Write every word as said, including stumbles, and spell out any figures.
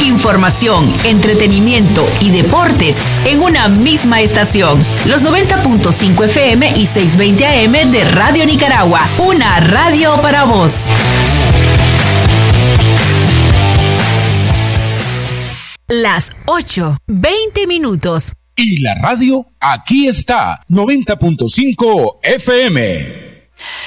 Información, entretenimiento y deportes en una misma estación. Los noventa punto cinco F M y seiscientos veinte A M de Radio Nicaragua. Una radio para vos. Las ocho, veinte minutos. Y la radio aquí está, noventa punto cinco F M.